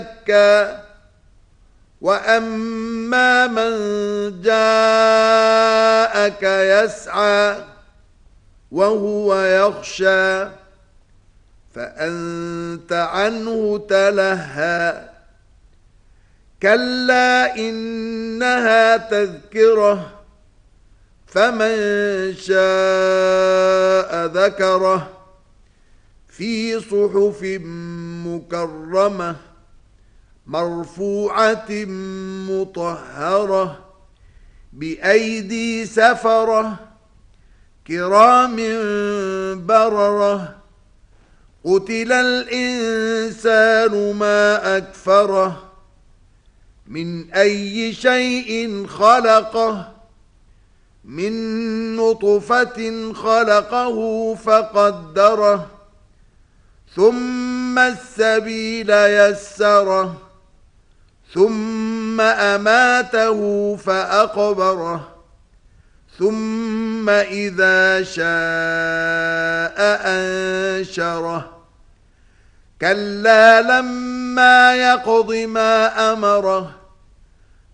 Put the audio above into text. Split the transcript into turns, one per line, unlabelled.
وأما من جاءك يسعى وهو يخشى فأنت عنه تلهى كلا إنها تذكرة فمن شاء ذكره في صحف مكرمة مرفوعة مطهرة بأيدي سفرة كرام بررة قتل الإنسان ما أكفره من أي شيء خلقه من نطفة خلقه فقدره ثم السبيل يسره ثم أماته فأقبره ثم إذا شاء أنشره كلا لما يقض ما أمره